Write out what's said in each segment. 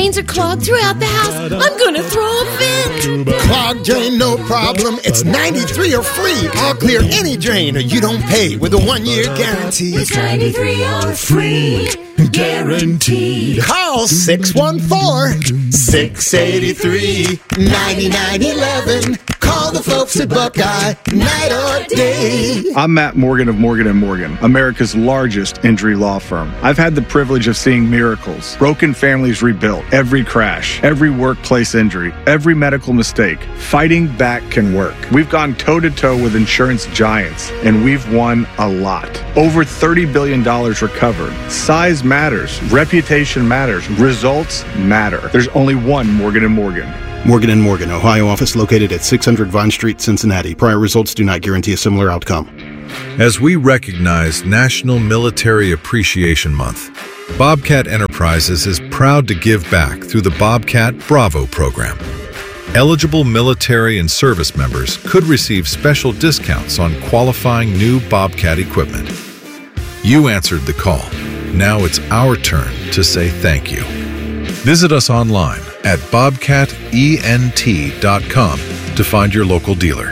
drains are clogged throughout the house. I'm gonna throw a fit. Clogged drain, no problem. It's 93 or free. I'll clear any drain or you don't pay with a 1-year guarantee. It's 93 or free. Guaranteed. Call 614-683-9911. Call the folks at Buckeye, night or day. I'm Matt Morgan of Morgan & Morgan, America's largest injury law firm. I've had the privilege of seeing miracles, broken families rebuilt, every crash, every workplace injury, every medical mistake. Fighting back can work. We've gone toe-to-toe with insurance giants, and we've won a lot. Over $30 billion recovered. Size matters. Reputation matters. Results matter. There's only one Morgan & Morgan. Morgan & Morgan, Ohio office located at 600 Vine Street, Cincinnati. Prior results do not guarantee a similar outcome. As we recognize National Military Appreciation Month, Bobcat Enterprises is proud to give back through the Bobcat Bravo program. Eligible military and service members could receive special discounts on qualifying new Bobcat equipment. You answered the call. Now it's our turn to say thank you. Visit us online at bobcatent.com to find your local dealer.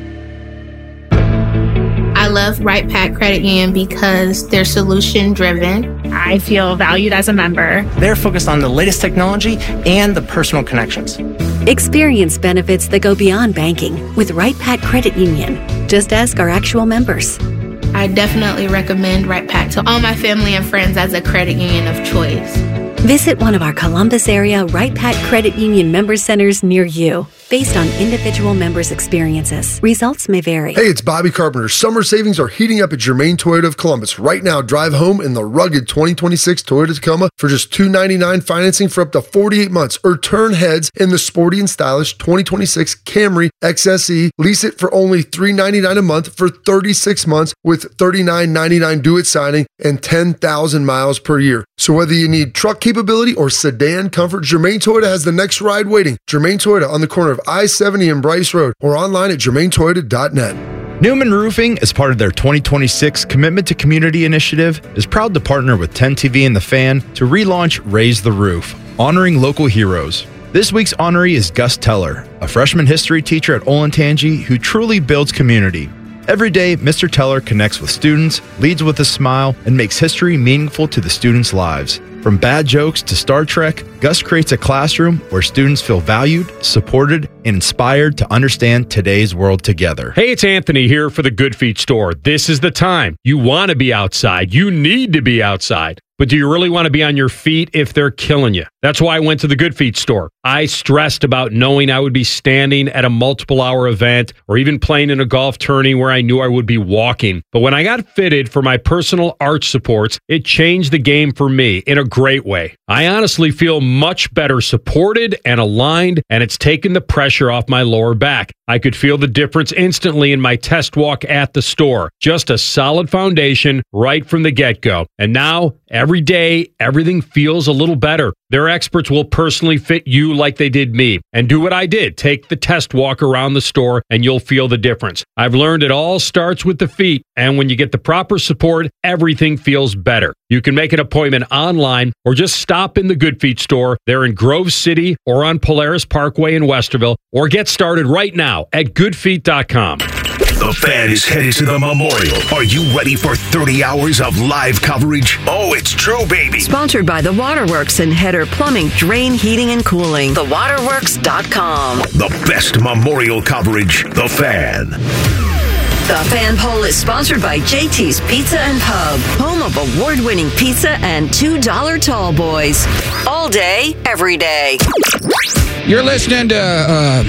I love Right Pack Credit Union because they're solution driven. I feel valued as a member. They're focused on the latest technology and the personal connections. Experience benefits that go beyond banking with Right Pack Credit Union. Just ask our actual members. I definitely recommend Right Pack to all my family and friends as a credit union of choice. Visit one of our Columbus area Right Pack Credit Union member centers near you. Based on individual members' experiences, results may vary. Hey, it's Bobby Carpenter. Summer savings are heating up at Germain Toyota of Columbus. Right now, drive home in the rugged 2026 Toyota Tacoma for just $299 financing for up to 48 months, or turn heads in the sporty and stylish 2026 Camry XSE. Lease it for only $399 a month for 36 months with $39.99 due at signing and 10,000 miles per year. So whether you need truck capability or sedan comfort, Germain Toyota has the next ride waiting. Germain Toyota on the corner of I-70 and Bryce Road, or online at germaintoyota.net. Newman Roofing, as part of their 2026 Commitment to Community initiative, is proud to partner with 10TV and The Fan to relaunch Raise the Roof, honoring local heroes. This week's honoree is Gus Teller, a freshman history teacher at Olentangy who truly builds community. Every day, Mr. Teller connects with students, leads with a smile, and makes history meaningful to the students' lives. From bad jokes to Star Trek, Gus creates a classroom where students feel valued, supported, and inspired to understand today's world together. Hey, it's Anthony here for the Good Feet store. This is the time. You want to be outside. You need to be outside. But do you really want to be on your feet if they're killing you? That's why I went to the Good Feet store. I stressed about knowing I would be standing at a multiple-hour event or even playing in a golf tourney where I knew I would be walking. But when I got fitted for my personal arch supports, it changed the game for me in a great way. I honestly feel much better supported and aligned, and it's taken the pressure off my lower back. I could feel the difference instantly in my test walk at the store. Just a solid foundation right from the get-go. And now, every day, everything feels a little better. Their experts will personally fit you like they did me. And do what I did. Take the test walk around the store and you'll feel the difference. I've learned it all starts with the feet. And when you get the proper support, everything feels better. You can make an appointment online or just stop in the Good Feet store. They're in Grove City or on Polaris Parkway in Westerville. Or get started right now at goodfeet.com. The Fan is headed to the Memorial. Are you ready for 30 hours of live coverage? Oh, it's true, baby. Sponsored by The Waterworks and Header Plumbing, Drain, Heating, and Cooling. TheWaterworks.com. The best Memorial coverage, The Fan. The Fan Poll is sponsored by JT's Pizza and Pub, home of award-winning pizza and $2 tall boys. All day, every day. You're listening to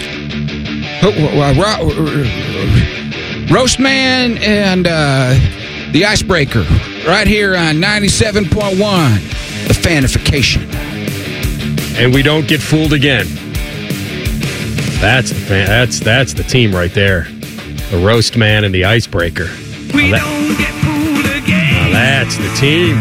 Roast Man and the Icebreaker right here on 97.1, The Fanification. And we don't get fooled again. That's the fan. That's the team right there. The Roast Man and the Icebreaker. We don't get fooled again. That's the team.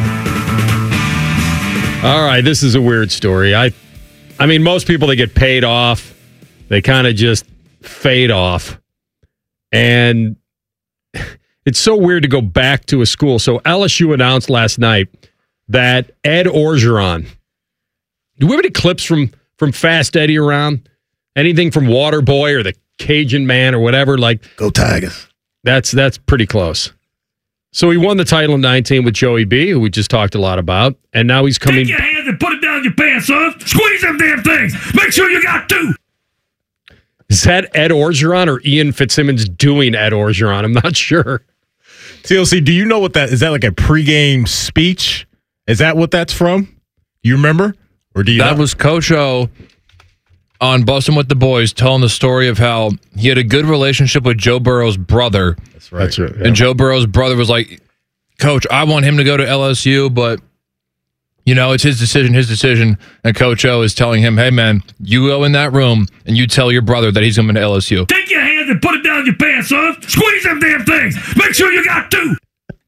All right, this is a weird story. I mean, most people that get paid off, they kind of just fade off. And it's so weird to go back to a school. So LSU announced last night that Ed Orgeron Do we have any clips from Fast Eddie around? Anything from Waterboy or the Cajun Man or whatever? Like, go Tigers. That's pretty close. So he won the title in 19 with Joey B, who we just talked a lot about, and now he's coming. Take your hands and put it down your pants, son. Squeeze them damn things. Make sure you got two. Is that Ed Orgeron or Ian Fitzsimmons doing Ed Orgeron? I'm not sure. TLC, do you know what that is? That like a pregame speech? Is that what that's from? You remember? Or do you? That was Coach O on Bustin' with the Boys telling the story of how he had a good relationship with Joe Burrow's brother. That's right. Yeah. And Joe Burrow's brother was like, Coach, I want him to go to LSU, but, it's his decision. And Coach O is telling him, hey, man, you go in that room and you tell your brother that he's coming to LSU. Take your hands and put it down your pants, son. Squeeze them damn things. Make sure you got two.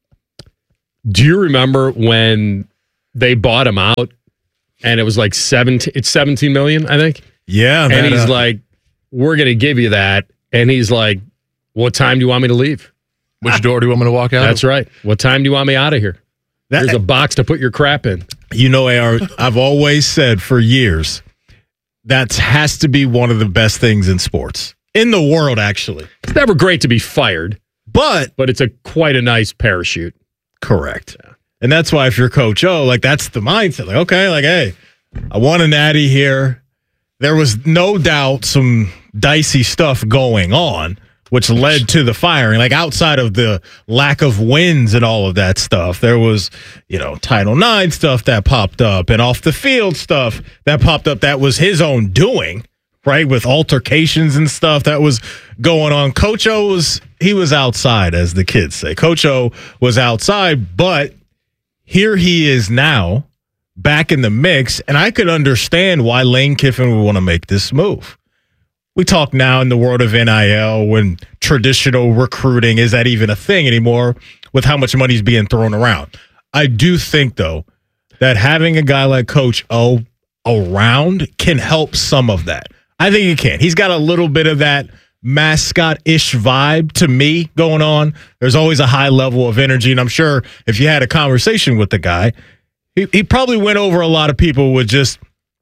Do you remember when they bought him out and it was like 17 million, I think? Yeah. And he's like, we're going to give you that. And he's like, what time do you want me to leave? Which door do you want me to walk out? That's right. What time do you want me out of here? There's a box to put your crap in. AR, I've always said for years, that has to be one of the best things in sports. In the world, actually. It's never great to be fired. But it's quite a nice parachute. Correct. Yeah. And that's why if you're Coach O, like that's the mindset. Like, okay, like, hey, I won a natty here. There was no doubt some dicey stuff going on, which led to the firing. Like outside of the lack of wins and all of that stuff, there was, Title IX stuff that popped up and off the field stuff that popped up that was his own doing, right? With altercations and stuff that was going on. Coach O was outside, as the kids say. Coach O was outside, but here he is now back in the mix, and I could understand why Lane Kiffin would want to make this move. We talk now in the world of NIL when traditional recruiting, is that even a thing anymore with how much money is being thrown around? I do think, though, that having a guy like Coach O around can help some of that. I think it can. He's got a little bit of that mascot-ish vibe to me going on. There's always a high level of energy, and I'm sure if you had a conversation with the guy, he probably went over a lot of people with just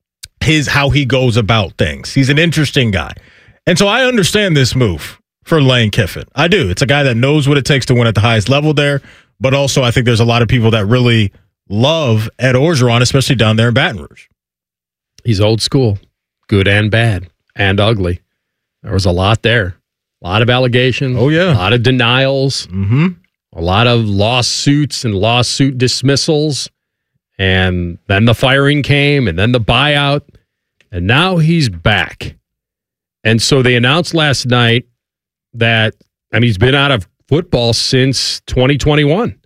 how he goes about things. He's an interesting guy. And so I understand this move for Lane Kiffin. I do. It's a guy that knows what it takes to win at the highest level there, but also I think there's a lot of people that really love Ed Orgeron, especially down there in Baton Rouge. He's old school, good and bad and ugly. There was a lot there. A lot of allegations. Oh, yeah. A lot of denials. Mm-hmm. A lot of lawsuits and lawsuit dismissals. And then the firing came, and then the buyout, and now he's back. And so they announced last night that, he's been out of football since 2021.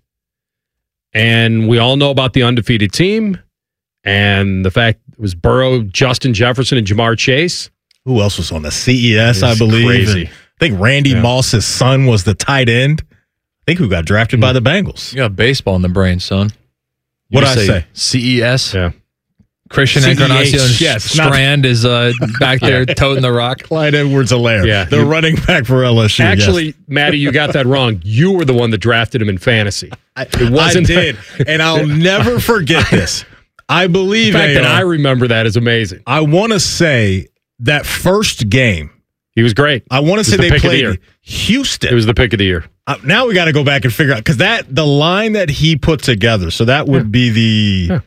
And we all know about the undefeated team and the fact it was Burrow, Justin Jefferson, and Jamar Chase. Who else was on the CES, I believe? Crazy. I think Randy Moss's son was the tight end. I think who got drafted by the Bengals. You got baseball in the brain, son. What did I say? CES? Yeah. Christian Encarnacion Strand is back there toting the rock. Clyde Edwards-Helaire. Yeah. The running back for LSU. Actually, Maddie, you got that wrong. You were the one that drafted him in fantasy. I did. And I'll never forget this. I believe the fact that I remember that is amazing. I want to say that first game. He was great. I want to say they played Houston. It was the pick of the year. Now we got to go back and figure out, because the line that he put together, so that would be the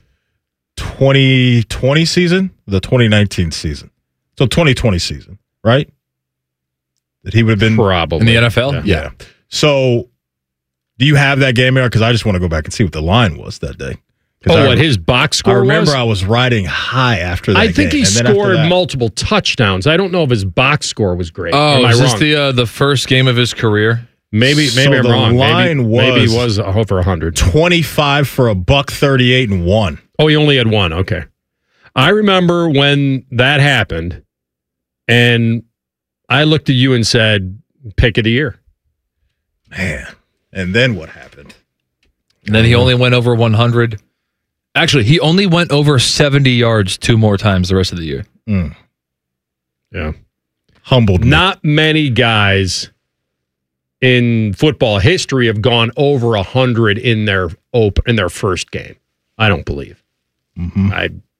2020 season, the 2019 season. So 2020 season, right? That he would have been probably in the NFL? Yeah. So do you have that game, Eric? Because I just want to go back and see what the line was that day. What his box score was? I remember I was riding high after that I think game. he scored multiple touchdowns. I don't know if his box score was great. Oh, is this the first game of his career? Maybe I'm wrong. Maybe he was over 100. 25 for $138 and 1. Oh, he only had one. Okay. I remember when that happened, and I looked at you and said, pick of the year. Man. And then what happened? And then he only went over 100. Actually, he only went over 70 yards 2 more times the rest of the year. Mm. Yeah. Humbled me. Not many guys in football history have gone over 100 in their first game. I don't believe. Mm-hmm.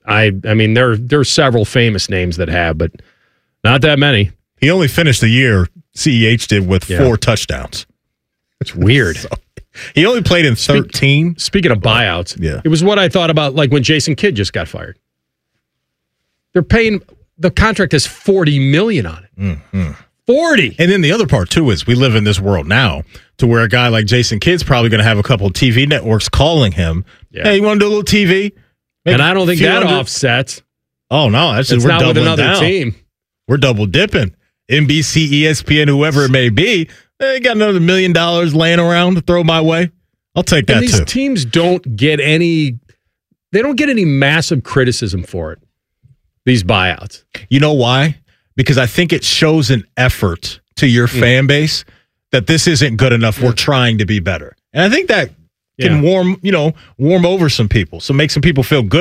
I mean, there are several famous names that have, but not that many. He only finished the year, CEH did, with 4 touchdowns. It's weird. So, he only played in 13. Speaking of buyouts, yeah, it was what I thought about, like when Jason Kidd just got fired. They're paying, the contract has $40 million on it. Mm-hmm. 40. And then the other part, too, is we live in this world now to where a guy like Jason Kidd's probably going to have a couple of TV networks calling him. Yeah. Hey, you want to do a little TV? And I don't think that offsets. Oh, no. That's just, it's we're not doubling with another down. team. We're double dipping. NBC, ESPN, whoever it may be, they got another $1 million laying around to throw my way. I'll take that, and these too. Teams don't get any massive criticism for it, these buyouts. You know why? Because I think it shows an effort to your fan base that this isn't good enough. We're trying to be better. And I think that can warm over some people. So make some people feel good